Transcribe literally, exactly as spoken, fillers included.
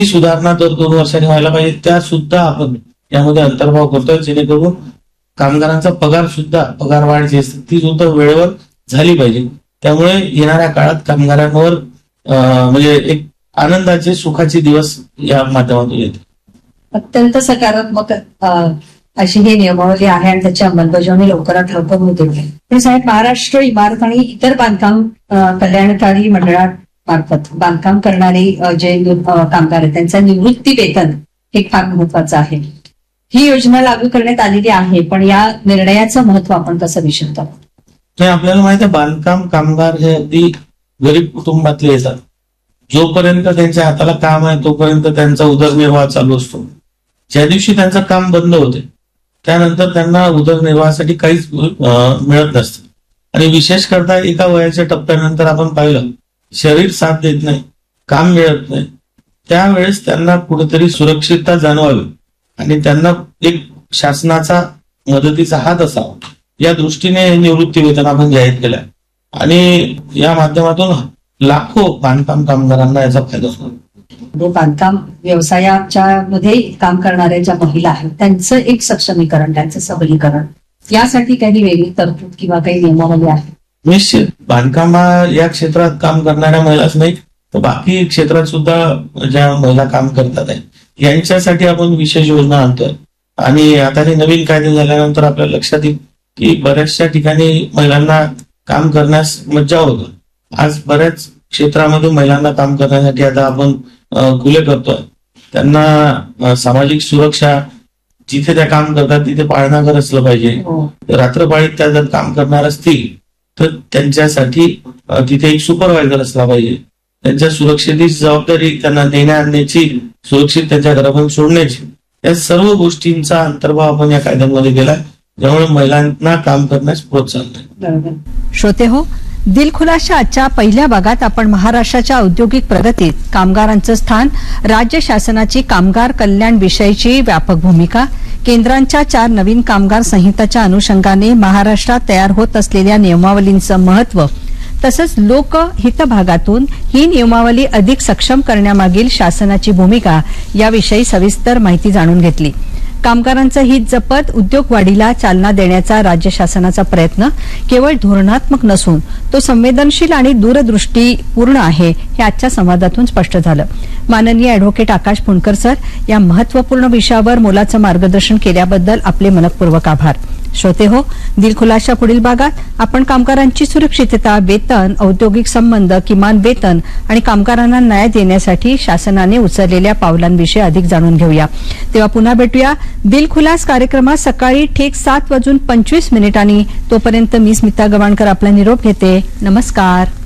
सुधारणा दर दोन वर्षांनी व्हायला पाहिजे, त्या सुद्धा आपण यामध्ये अंतर्भाव करतोय, जेणेकरून कामगारांचा पगार सुद्धा पगार वाढ जी असते ती सुद्धा वेळेवर झाली पाहिजे. त्यामुळे येणाऱ्या काळात कामगारांवर म्हणजे एक आनंदाचे सुखाचे दिवस या माध्यमातून येते. अत्यंत सकारात्मक अशी ही नियमावली आहे आणि त्याची अंमलबजावणी लवकरात लवकर होते. पण साहेब, महाराष्ट्र इमारत आणि इतर बांधकाम कल्याणकारी मंडळामार्फत बांधकाम करणारे जे कामगार आहेत त्यांचा निवृत्ती वेतन हे फार महत्वाचं आहे. ही योजना लागू करण्यात आलेली आहे, पण या निर्णयाचं महत्व आपण कसं विशेषतो? आपल्याला माहिती आहे, बांधकाम कामगार हे अगदी गरीब कुटुंबातले येतात. जोपर्यंत त्यांच्या हाताला काम आहे तोपर्यंत त्यांचा उदरनिर्वाह चालू असतो. ज्या दिवशी त्यांचं काम बंद होते त्यानंतर त्यांना उदरनिर्वाहासाठी काहीच मिळत नसतं. आणि विशेष करता एका वयाच्या टप्प्यानंतर आपण पाहिलं शरीर साथ देत नाही, काम मिळत नाही, त्यावेळेस त्यांना कुठेतरी सुरक्षितता जाणवावी आणि त्यांना एक शासनाचा मदतीचा हात असावा या दृष्टीने निवृत्ती वेतन आपण जाहीर केलंय. आणि या माध्यमातून लाखो बांधकाम कामगारांना याचा फायदा होतो. बांधकाम व्यवसायाच्या मध्ये काम करणाऱ्या ज्या महिला आहेत त्यांचं एक सक्षमीकरण, त्यांचं सबलीकरण यासाठी काही वेगळी तरतूद किंवा काही नियमावली आहे? निश्चित. बांधकाम या क्षेत्रात काम करणाऱ्या महिलाच नाही तर बाकी क्षेत्रात सुद्धा ज्या महिला काम करतात आहे यांच्यासाठी आपण विशेष योजना आणतोय. आणि आता हे नवीन कायदे झाल्यानंतर आपल्या लक्षात येईल की बऱ्याचशा ठिकाणी महिलांना काम करण्यास मज्जा होतं. आज बऱ्याच क्षेत्रामध्ये महिलांना काम करण्यासाठी आता आपण खुले करतोय. त्यांना सामाजिक सुरक्षा जिथे त्या काम करतात तिथे पाळणाघर असलं पाहिजे. रात्रपाळीत त्या जर काम करणार असतील तर त्यांच्यासाठी तिथे एक सुपरवायझर असला पाहिजे. त्यांच्या सुरक्षेची जबाबदारी त्यांना देण्या आणण्याची, सुरक्षित त्यांच्या घरापर्यंत सोडण्याची, या सर्व गोष्टींचा अंतर्भाव आपण या कायद्यांमध्ये केलाय, ज्यामुळे महिलांना काम करण्यास प्रोत्साहन. श्रोते हो, दिलखुलासच्या आजच्या पहिल्या भागात आपण महाराष्ट्राच्या औद्योगिक प्रगतीत कामगारांचं स्थान, राज्य शासनाची कामगार कल्याण विषयीची व्यापक भूमिका, केंद्रांच्या चार नवीन कामगार संहिताच्या अनुषंगाने महाराष्ट्रात तयार होत असलेल्या नियमावलींचं महत्व तसंच लोकहितभागातून ही नियमावली अधिक सक्षम करण्यामागील शासनाची भूमिका याविषयी सविस्तर माहिती जाणून घेतली. कामगारांचं हित जपत उद्योग वाढीला चालना देण्याचा राज्य शासनाचा प्रयत्न केवळ धोरणात्मक नसून तो संवेदनशील आणि दूरदृष्टीपूर्ण आहे हे आजच्या संवादातून स्पष्ट झालं. माननीय अॅडव्होकेट आकाश पुणकर सर, या महत्वपूर्ण विषयावर मोलाचं मार्गदर्शन केल्याबद्दल आपले मनपूर्वक आभार. श्रोते हो, दिलखुलासच्या पुढील भागात आपण कामगारांची सुरक्षितता, वेतन, औद्योगिक संबंध, किमान वेतन आणि कामगारांना न्याय देण्यासाठी शासनाने उचललेल्या पावलांविषयी अधिक जाणून घेऊया. तेव्हा पुन्हा भेटूया दिलखुलास कार्यक्रमात सकाळी ठीक सात वाजून पंचवीस मिनिटांनी. तोपर्यंत मी स्मिता गवाणकर आपला निरोप घेते. नमस्कार.